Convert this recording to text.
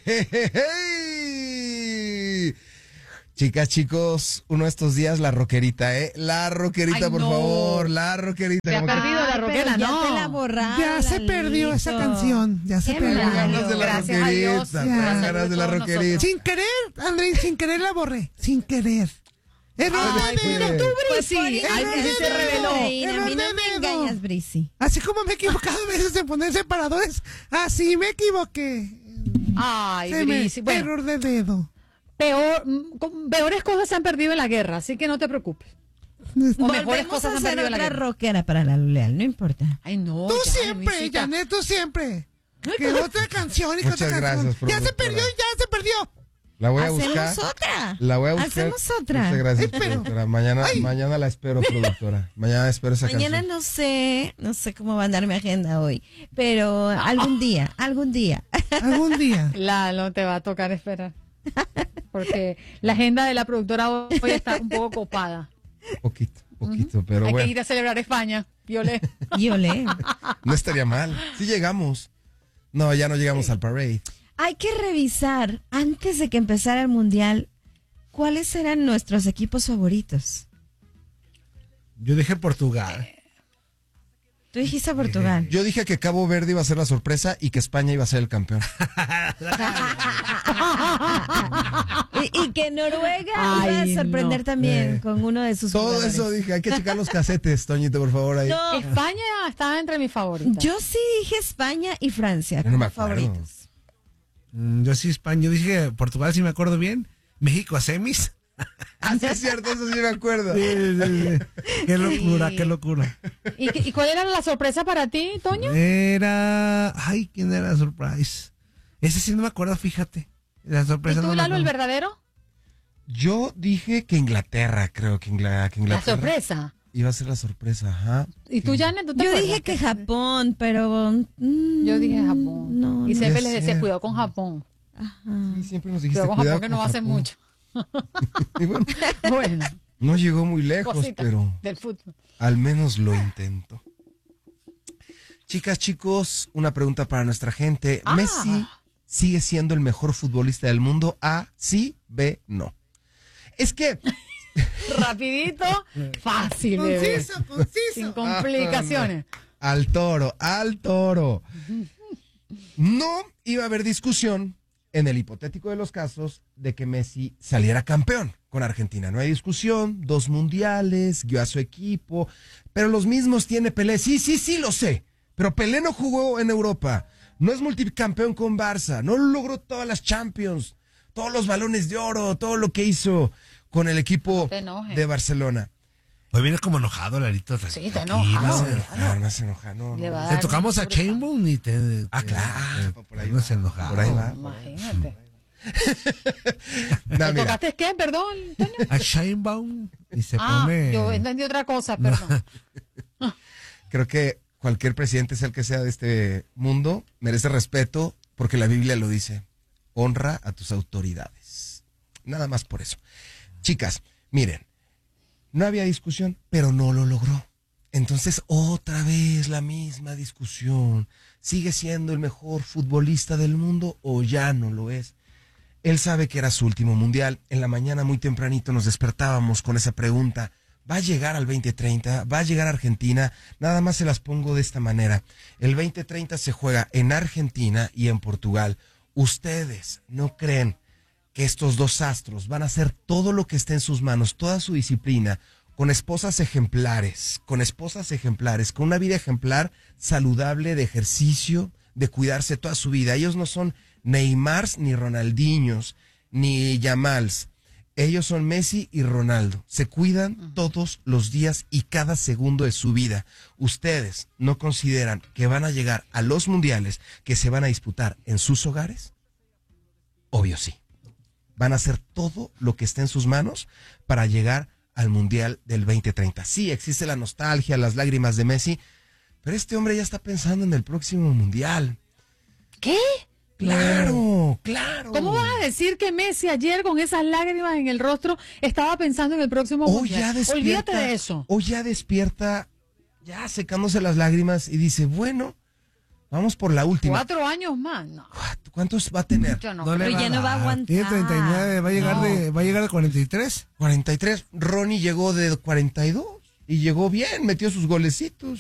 hey. Chicas, chicos, uno de estos días la rockerita, La rockerita, Ay, por no. favor, la rockerita. Se ha perdido la rockera, ya ¿no? te la borraron. Ya se perdió esa canción, ya se Qué perdió. mal. Ganas de la Gracias a Dios. rockerita, Ya. ganas de la Todos rockerita. nosotros. Sin querer, André, sin querer la borré, sin querer. Error Ay, de mira dedo. tú, Pues por Brisi. eso Ay, Brisi se reveló. Reina, a mí no Error de me dedo. engañas, Brisi. Así como me he equivocado a veces en poner separadores, así me equivoqué. Ay, Se me- Brisi. Bueno, error de dedo. peores cosas se han perdido en la guerra, así que no te preocupes. O mejores Volvemos cosas a han hacer perdido en la otra guerra. rockera para la Leal, no importa. Ay, no. Tú ya, siempre, Luisita. Janet, tú siempre. Ay, Que pero- otra canción y que Muchas otra gracias, canción. Ya se productora. perdió, ya se perdió. La voy a Hacemos buscar. otra. La voy a buscar. Hacemos otra. Muchas gracias, Ay, pero- productora. Mañana la espero, productora. Mañana espero esa Mañana canción. no sé cómo va a andar mi agenda hoy, pero algún día. Algún día. Lalo, te va a tocar esperar. Porque la agenda de la productora hoy está un poco copada. Poquito, pero Hay bueno. que ir a celebrar España, Violé. Y olé. No estaría mal. Sí llegamos. No, ya no llegamos al parade. Hay que revisar, antes de que empezara el Mundial, cuáles eran nuestros equipos favoritos. Yo dije Portugal. Tú dijiste Portugal. Yo dije que Cabo Verde iba a ser la sorpresa y que España iba a ser el campeón. Y que Noruega Ay, iba a sorprender no. también con uno de sus Todo jugadores. eso dije. Hay que checar los casetes, Toñito, por favor. Ahí. No, España estaba entre mis favoritas. yo sí dije España y Francia Yo no me como acuerdo. favoritos. Yo sí, España. Yo dije Portugal, si me acuerdo bien. México a semis. Ah, sí, es cierto, eso sí me acuerdo. Qué locura, qué locura. ¿Y cuál era la sorpresa para ti, Toño? Era. Ay, ¿quién era Surprise? Ese sí no me acuerdo, fíjate. La ¿Y sorpresa tú, no me Lalo, el acuerdo. verdadero? Yo dije que Inglaterra, creo que Inglaterra. La sorpresa. Iba a ser la sorpresa, ajá. ¿Y tú, Janet, tú te Yo acuerdas? dije que Japón, pero... Yo dije Japón. No, y no. siempre es les decía, cierto. cuidado con Japón. Sí, siempre nos dijiste Cuidado con cuidado Japón, que no con va a hacer Japón. mucho. Y bueno, Bueno, no llegó muy lejos, cositas pero del fútbol. al menos lo intento. Chicas, chicos, una pregunta para nuestra gente. Ah. ¿Messi sigue siendo el mejor futbolista del mundo? A, sí, B, no. Es que... Rapidito, fácil, bebé. Conciso. Sin complicaciones. Al toro, al toro. No iba a haber discusión en el hipotético de los casos de que Messi saliera campeón con Argentina. No hay discusión, 2 mundiales, guió a su equipo, pero los mismos tiene Pelé. Sí, lo sé, pero Pelé no jugó en Europa, no es multicampeón con Barça, no logró todas las Champions, todos los balones de oro, todo lo que hizo con el equipo te enojes. de Barcelona. Hoy viene como enojado, Larito. Sí, te tranquilo. enojado. No se enoja, no. Le va a Te dar tocamos un a Chainbound y te. Ah, claro, por ahí no va. se enojado. Por ahí va. Imagínate. No, ¿Te mira, tocaste qué? Perdón, Toño. A Chainbound y se pone. Yo entendí otra cosa, perdón. creo que cualquier presidente, sea el que sea de este mundo, merece respeto porque la Biblia lo dice. Honra a tus autoridades. Nada más por eso. Chicas, miren, no había discusión, pero no lo logró. Entonces, otra vez la misma discusión. ¿Sigue siendo el mejor futbolista del mundo o ya no lo es? Él sabe que era su último mundial. En la mañana muy tempranito nos despertábamos con esa pregunta. ¿Va a llegar al 2030? ¿Va a llegar a Argentina? Nada más se las pongo de esta manera. El 2030 se juega en Argentina y en Portugal. ¿Ustedes no creen que estos dos astros van a hacer todo lo que esté en sus manos, toda su disciplina, con esposas ejemplares, con una vida ejemplar, saludable, de ejercicio, de cuidarse toda su vida? Ellos no son Neymars, ni Ronaldinhos, ni Yamals. Ellos son Messi y Ronaldo. Se cuidan todos los días y cada segundo de su vida. ¿Ustedes no consideran que van a llegar a los mundiales que se van a disputar en sus hogares? Obvio sí. Van a hacer todo lo que esté en sus manos para llegar al mundial del 2030. Sí, existe la nostalgia, las lágrimas de Messi, pero este hombre ya está pensando en el próximo mundial. ¿Qué? Claro. ¿Cómo vas a decir que Messi ayer con esas lágrimas en el rostro estaba pensando en el próximo Hoy mundial? ya despierta. Olvídate de eso. Hoy ya despierta, ya secándose las lágrimas y dice, bueno, Vamos por la última. 4 años más, no. ¿Cuántos va a tener? Yo no. No le Pero va ya a no va a dar. aguantar. Tiene 39, va a llegar No. va a llegar de 43. 43. Ronnie llegó de 42 y llegó bien, metió sus golecitos.